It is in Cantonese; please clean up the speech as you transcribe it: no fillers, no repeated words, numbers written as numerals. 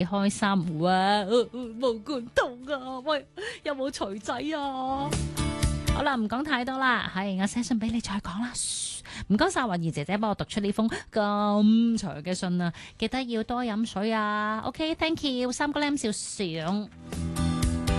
開心。哇，毛管痛啊！喂，有冇錘仔啊？好啦，唔講太多啦，係我寫信俾你再講啦。唔該晒，雲兒姐姐幫我讀出呢封咁長嘅信啊！記得要多飲水啊。OK，thank you，三個 lam 少少。